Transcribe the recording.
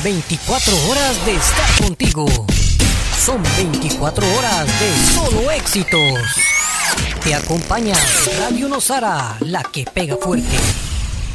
24 horas de estar contigo. Son 24 horas de solo éxitos. Te acompaña Radio Nosara, la que pega fuerte.